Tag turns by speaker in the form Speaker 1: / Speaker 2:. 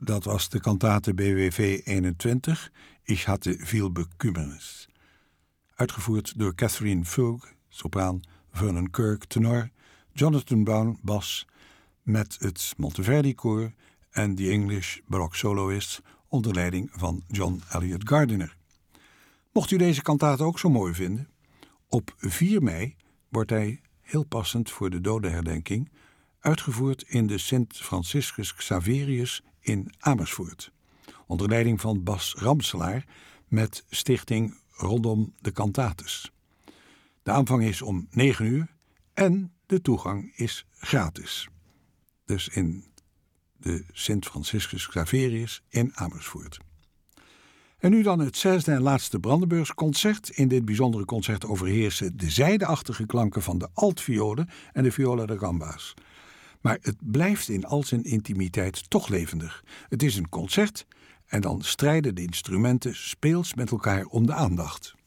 Speaker 1: Dat was de kantate BWV 21, Ich hatte viel Bekümmernis. Uitgevoerd door Catherine Fulg, sopraan, Vernon Kirk, tenor, Jonathan Brown, bas, met het Monteverdi-koor en The English Baroque Soloists onder leiding van John Eliot Gardiner. Mocht u deze kantate ook zo mooi vinden, op 4 mei wordt hij, heel passend voor de dodenherdenking, uitgevoerd in de Sint Franciscus Xaverius in Amersfoort, onder leiding van Bas Ramselaar met stichting rondom de kantates. De aanvang is om 9 uur en de toegang is gratis. Dus in de Sint Franciscus Xaverius in Amersfoort. En nu dan het 6e en laatste Brandenburgsconcert. In dit bijzondere concert overheersen de zijdeachtige klanken van de altviolen en de viola da gamba's. Maar het blijft in al zijn intimiteit toch levendig. Het is een concert en dan strijden de instrumenten speels met elkaar om de aandacht.